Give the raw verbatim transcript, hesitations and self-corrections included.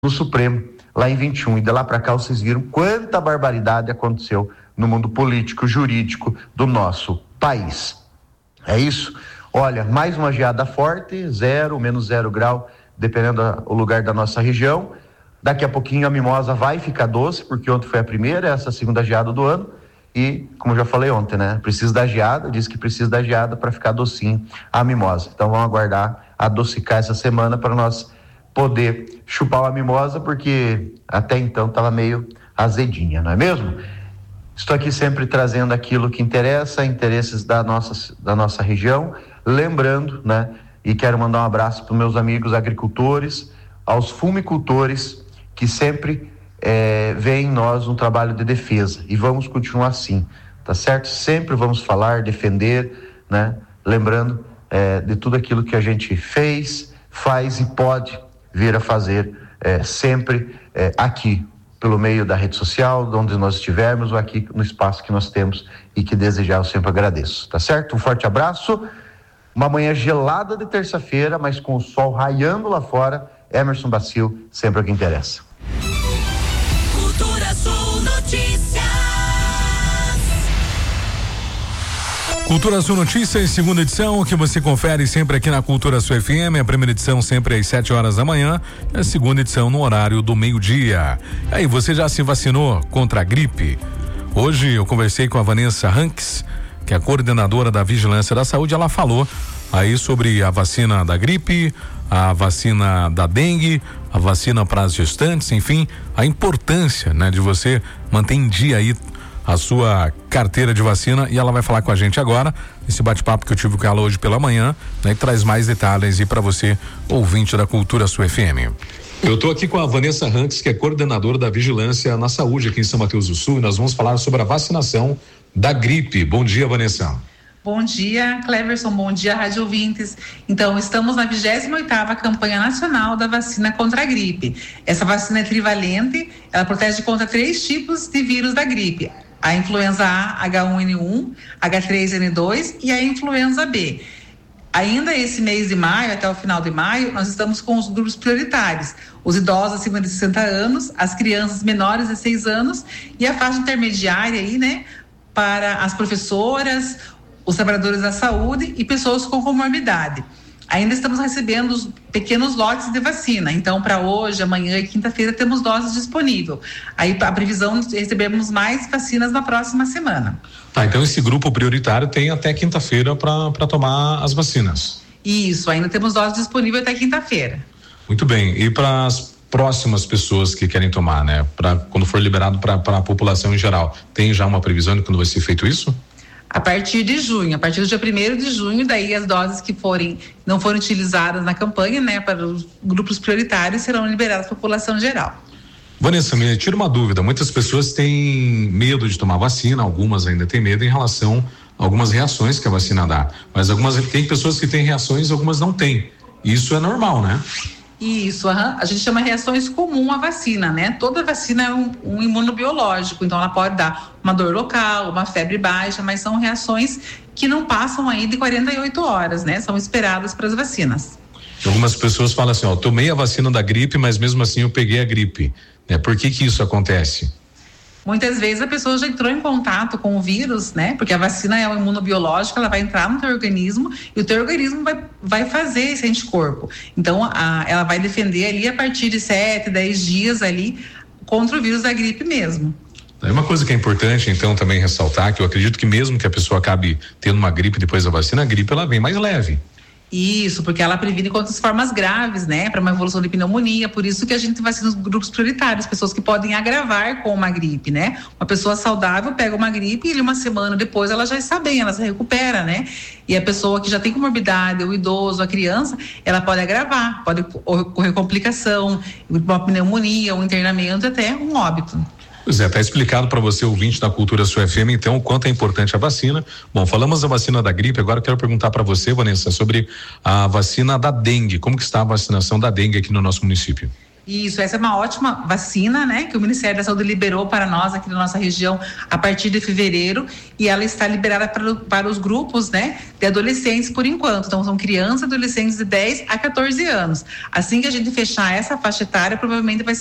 no Supremo, lá em vinte e um, e de lá para cá vocês viram quanta barbaridade aconteceu no mundo político, jurídico do nosso país. É isso? Olha, mais uma geada forte, zero, menos zero grau, dependendo do lugar da nossa região. Daqui a pouquinho a mimosa vai ficar doce, porque ontem foi a primeira, essa a segunda geada do ano. E, como eu já falei ontem, né? Precisa da geada, diz que precisa da geada para ficar docinho a mimosa. Então vamos aguardar adocicar essa semana para nós poder chupar a mimosa, porque até então estava meio azedinha, não é mesmo? Estou aqui sempre trazendo aquilo que interessa, interesses da nossa, da nossa região, lembrando, né? E quero mandar um abraço para os meus amigos agricultores, aos fumicultores, que sempre é, veem em nós um trabalho de defesa, e vamos continuar assim, tá certo? Sempre vamos falar, defender, né? Lembrando é, de tudo aquilo que a gente fez, faz e pode vir a fazer é, sempre é, aqui, pelo meio da rede social, onde nós estivermos, ou aqui no espaço que nós temos e que desejar, eu sempre agradeço, tá certo? Um forte abraço, uma manhã gelada de terça-feira, mas com o sol raiando lá fora. Emerson Bacil, sempre o que interessa. Cultura Sul Notícias. Cultura Sul Notícias, segunda edição, que você confere sempre aqui na Cultura Sul F M. A primeira edição sempre às sete horas da manhã e a segunda edição no horário do meio-dia. Aí, você já se vacinou contra a gripe? Hoje eu conversei com a Vanessa Hanks, que é a coordenadora da Vigilância da Saúde. Ela falou aí sobre a vacina da gripe, a vacina da dengue, a vacina para as gestantes, enfim, a importância, né, de você manter em dia aí a sua carteira de vacina, e ela vai falar com a gente agora, esse bate-papo que eu tive com ela hoje pela manhã, né, e traz mais detalhes aí para você, ouvinte da Cultura Sul F M. Eu estou aqui com a Vanessa Hanks, que é coordenadora da Vigilância na Saúde aqui em São Mateus do Sul, e nós vamos falar sobre a vacinação da gripe. Bom dia, Vanessa. Bom dia, Cleverson, bom dia, rádio ouvintes. Então, estamos na vigésima oitava campanha nacional da vacina contra a gripe. Essa vacina é trivalente, ela protege contra três tipos de vírus da gripe: a influenza A, H um N um, H três N dois e a influenza B. Ainda esse mês de maio, até o final de maio, nós estamos com os grupos prioritários: os idosos acima de sessenta anos, as crianças menores de seis anos e a faixa intermediária aí, né, para as professoras, os trabalhadores da saúde e pessoas com comorbidade. Ainda estamos recebendo os pequenos lotes de vacina, então para hoje, amanhã e quinta-feira temos doses disponíveis. Aí a previsão de recebermos mais vacinas na próxima semana. Tá, então esse grupo prioritário tem até quinta-feira para tomar as vacinas. Isso, ainda temos doses disponíveis até quinta-feira. Muito bem, e para as próximas pessoas que querem tomar, né? Para quando for liberado para a população em geral, tem já uma previsão de quando vai ser feito isso? A partir de junho, a partir do dia primeiro de junho, daí as doses que forem, não forem utilizadas na campanha, né, para os grupos prioritários, serão liberadas para a população geral. Vanessa, me tira uma dúvida, muitas pessoas têm medo de tomar vacina, algumas ainda têm medo em relação a algumas reações que a vacina dá, mas algumas, tem pessoas que têm reações, algumas não têm. Isso é normal, né? Isso, uhum. A gente chama reações comuns à vacina, né? Toda vacina é um, um imunobiológico, então ela pode dar uma dor local, uma febre baixa, mas são reações que não passam aí de quarenta e oito horas, né? São esperadas para as vacinas. Algumas pessoas falam assim, ó, tomei a vacina da gripe, mas mesmo assim eu peguei a gripe, né? Por que que isso acontece? Muitas vezes a pessoa já entrou em contato com o vírus, né? Porque a vacina é um imunobiológico, ela vai entrar no teu organismo e o teu organismo vai, vai fazer esse anticorpo. Então, a, ela vai defender ali a partir de sete, dez dias ali contra o vírus da gripe mesmo. É uma coisa que é importante, então, também ressaltar, que eu acredito que mesmo que a pessoa acabe tendo uma gripe depois da vacina, a gripe ela vem mais leve. Isso, porque ela previne contra as formas graves, né? Para uma evolução de pneumonia, por isso que a gente vacina os grupos prioritários, pessoas que podem agravar com uma gripe, né? Uma pessoa saudável pega uma gripe e uma semana depois ela já está bem, ela se recupera, né? E a pessoa que já tem comorbidade, o idoso, a criança, ela pode agravar, pode ocorrer complicação, uma pneumonia, um internamento, até um óbito. Pois é, está explicado para você, ouvinte da Cultura Sul F M, então, o quanto é importante a vacina. Bom, falamos da vacina da gripe, agora eu quero perguntar para você, Vanessa, sobre a vacina da dengue. Como que está a vacinação da dengue aqui no nosso município? Isso, essa é uma ótima vacina, né? Que o Ministério da Saúde liberou para nós aqui na nossa região a partir de fevereiro, e ela está liberada para, para os grupos, né? De adolescentes por enquanto. Então são crianças e adolescentes de dez a quatorze anos. Assim que a gente fechar essa faixa etária, provavelmente vai ser